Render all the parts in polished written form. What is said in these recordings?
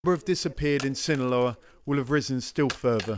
Number of disappeared in Sinaloa will have risen still further.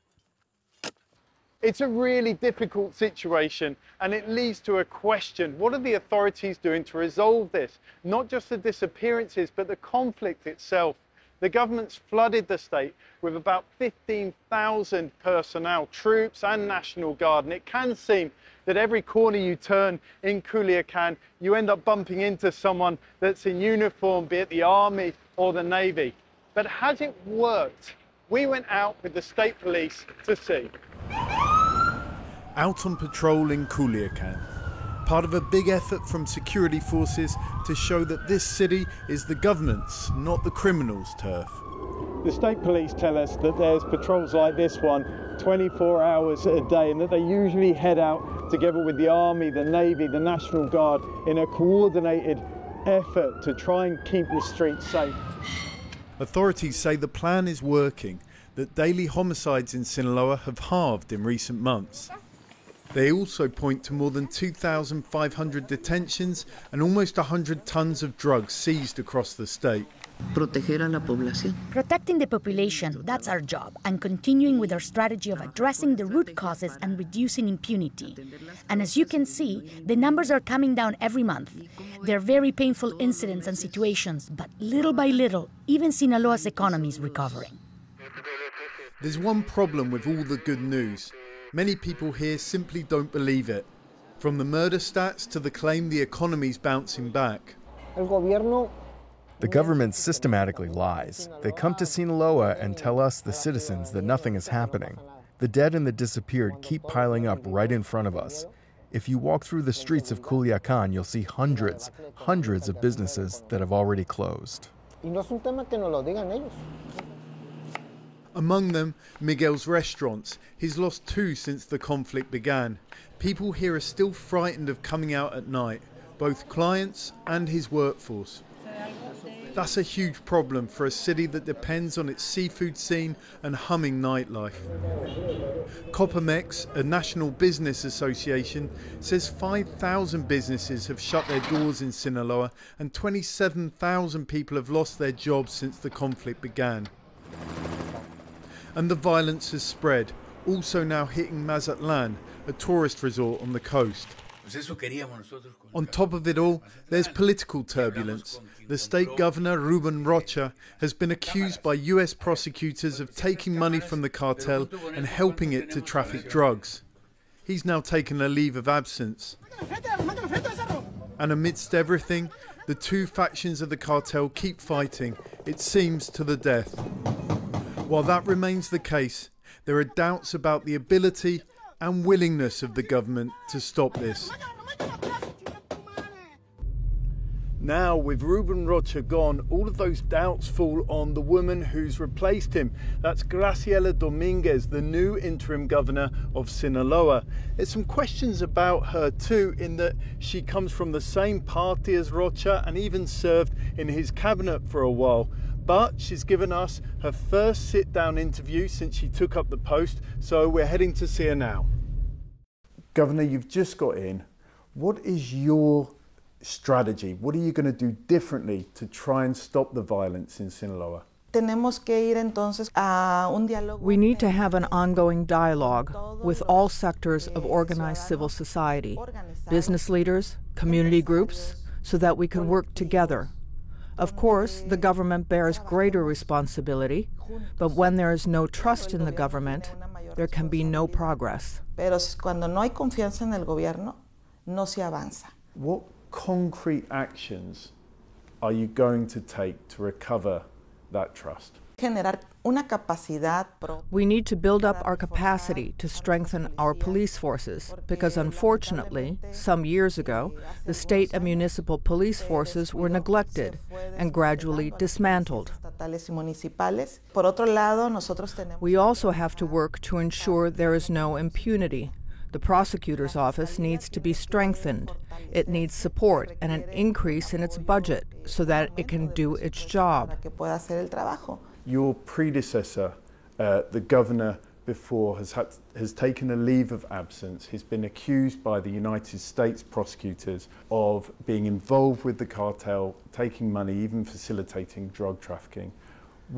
It's a really difficult situation, and it leads to a question. What are the authorities doing to resolve this? Not just the disappearances, but the conflict itself. The government's flooded the state with about 15,000 personnel, troops and National Guard, and it can seem that every corner you turn in Culiacan, you end up bumping into someone that's in uniform, be it the army or the navy. But has it worked? We went out with the state police to see. Out on patrol in Culiacan, part of a big effort from security forces to show that this city is the government's, not the criminals' turf. The state police tell us that there's patrols like this one 24 hours a day, and that they usually head out together with the army, the navy, the National Guard in a coordinated effort to try and keep the streets safe. Authorities say the plan is working, that daily homicides in Sinaloa have halved in recent months. They also point to more than 2,500 detentions and almost 100 tons of drugs seized across the state. Proteger a la población. Protecting the population, that's our job, and continuing with our strategy of addressing the root causes and reducing impunity. And as you can see, the numbers are coming down every month. They're very painful incidents and situations, but little by little, even Sinaloa's economy is recovering. There's one problem with all the good news. Many people here simply don't believe it. From the murder stats to the claim the economy's bouncing back. The government systematically lies. They come to Sinaloa and tell us, the citizens, that nothing is happening. The dead and the disappeared keep piling up right in front of us. If you walk through the streets of Culiacan, you'll see hundreds of businesses that have already closed. Among them, Miguel's restaurants. He's lost 2 since the conflict began. People here are still frightened of coming out at night, both clients and his workforce. That's a huge problem for a city that depends on its seafood scene and humming nightlife. Copamex, a national business association, says 5,000 businesses have shut their doors in Sinaloa and 27,000 people have lost their jobs since the conflict began. And the violence has spread, also now hitting Mazatlan, a tourist resort on the coast. On top of it all, there's political turbulence. The state governor, Ruben Rocha, has been accused by US prosecutors of taking money from the cartel and helping it to traffic drugs. He's now taken a leave of absence. And amidst everything, the 2 factions of the cartel keep fighting, it seems to the death. While that remains the case, there are doubts about the ability and willingness of the government to stop this. Now, with Ruben Rocha gone, all of those doubts fall on the woman who's replaced him. That's Graciela Dominguez, the new interim governor of Sinaloa. There's some questions about her too, in that she comes from the same party as Rocha and even served in his cabinet for a while. But she's given us her first sit-down interview since she took up the post, so we're heading to see her now. Governor, you've just got in. What is your strategy? What are you going to do differently to try and stop the violence in Sinaloa? We need to have an ongoing dialogue with all sectors of organized civil society, business leaders, community groups, so that we can work together. Of course, the government bears greater responsibility, but when there is no trust in the government, there can be no progress. What concrete actions are you going to take to recover that trust? We need to build up our capacity to strengthen our police forces because, unfortunately, some years ago, the state and municipal police forces were neglected and gradually dismantled. We also have to work to ensure there is no impunity. The prosecutor's office needs to be strengthened. It needs support and an increase in its budget so that it can do its job. Your predecessor, the governor before, has taken a leave of absence. He's been accused by the United States prosecutors of being involved with the cartel, taking money, even facilitating drug trafficking.